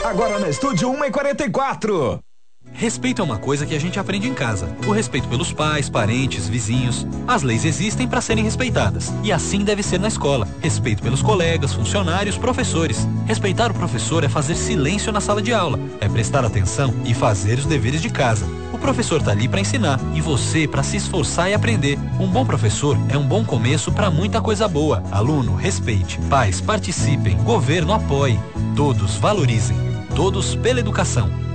Agora no estúdio 1h44. Respeito é uma coisa que a gente aprende em casa. O respeito pelos pais, parentes, vizinhos. As leis existem para serem respeitadas. E assim deve ser na escola. Respeito pelos colegas, funcionários, professores. Respeitar o professor é fazer silêncio na sala de aula. É prestar atenção e fazer os deveres de casa. O professor tá ali para ensinar e você para se esforçar e aprender. Um bom professor é um bom começo para muita coisa boa. Aluno, respeite. Pais, participem. Governo, apoie. Todos valorizem. Todos pela educação.